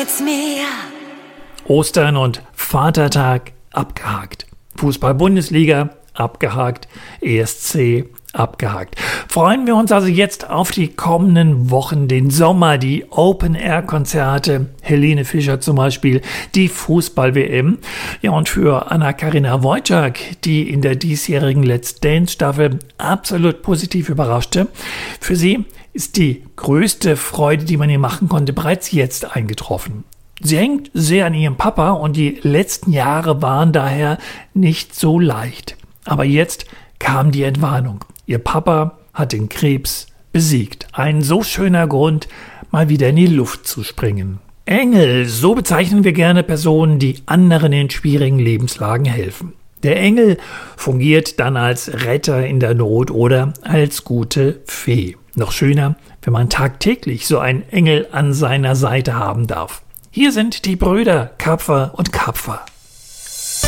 geht's mir. Ostern und Vatertag abgehakt. Fußball-Bundesliga abgehakt. ESC abgehakt. Freuen wir uns also jetzt auf die kommenden Wochen, den Sommer, die Open-Air-Konzerte, Helene Fischer zum Beispiel, die Fußball-WM. Ja, und für Anna-Karina Wojcik, die in der diesjährigen Let's Dance-Staffel absolut positiv überraschte, für sie ist die größte Freude, die man ihr machen konnte, bereits jetzt eingetroffen. Sie hängt sehr an ihrem Papa und die letzten Jahre waren daher nicht so leicht. Aber jetzt kam die Entwarnung. Ihr Papa hat den Krebs besiegt. Ein so schöner Grund, mal wieder in die Luft zu springen. Engel, so bezeichnen wir gerne Personen, die anderen in schwierigen Lebenslagen helfen. Der Engel fungiert dann als Retter in der Not oder als gute Fee. Noch schöner, wenn man tagtäglich so einen Engel an seiner Seite haben darf. Hier sind die Brüder Kapfer und Kapfer.